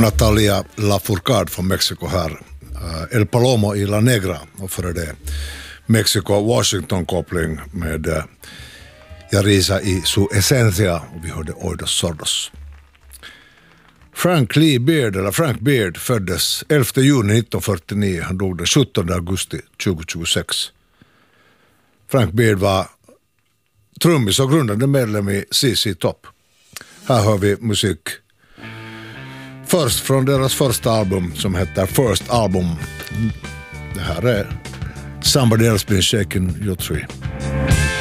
Natalia Lafourcade från Mexiko här. El Palomo y la Negra och före det Mexiko-Washington-koppling med Yarisa y su esencia och vi hörde Oídos Sordos. Frank Beard föddes 11 juni 1949. Han dog den 17 augusti 2026. Frank Beard var trummis och grundande medlem i ZZ Top. Här hör vi musik först från deras första album som heter First Album. Det här är Somebody Else Been Shaking Your Tree.